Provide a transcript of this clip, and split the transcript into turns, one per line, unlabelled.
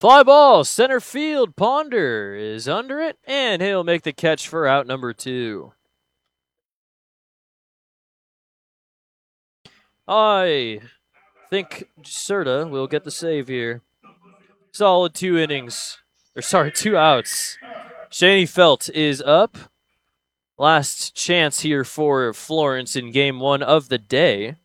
Fly ball, center field. Ponder is under it, and he'll make the catch for out number 2. I think Serta will get the save here. Solid 2 innings. 2 outs. Shaney Felt is up. Last chance here for Florence in game 1 of the day.